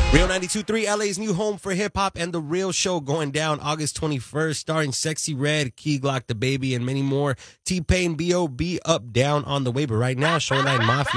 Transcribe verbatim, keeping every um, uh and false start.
Real ninety-two point three, L A's new home for hip-hop, and The Real Show going down August twenty-first, starring Sexy Red, Key Glock, The Baby, and many more. T-Pain, B O B, Up, Down on the way. But right now, Show nine Mafia.